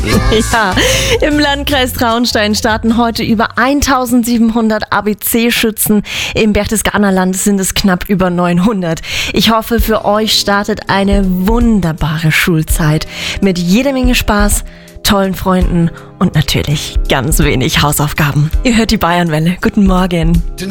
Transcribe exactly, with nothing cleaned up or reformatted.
Ja, im Landkreis Traunstein starten heute über eintausendsiebenhundert A B C-Schützen. Im Berchtesgadenerland sind es knapp über neunhundert. Ich hoffe, für euch startet eine wunderbare Schulzeit mit jeder Menge Spaß, tollen Freunden und natürlich ganz wenig Hausaufgaben. Ihr hört die Bayernwelle. Guten Morgen.